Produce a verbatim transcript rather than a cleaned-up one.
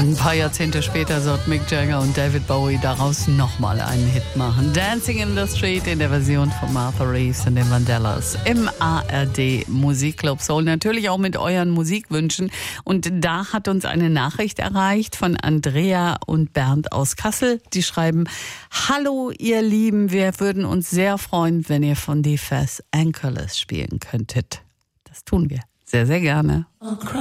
Ein paar Jahrzehnte später sollten Mick Jagger und David Bowie daraus nochmal einen Hit machen. Dancing in the Street in der Version von Martha Reeves und den Vandellas im A R D Musikclub Soul. Natürlich auch mit euren Musikwünschen. Und da hat uns eine Nachricht erreicht von Andrea und Bernd aus Kassel. Die schreiben: Hallo ihr Lieben, wir würden uns sehr freuen, wenn ihr von The Fast Anchorless spielen könntet. Das tun wir sehr, sehr gerne.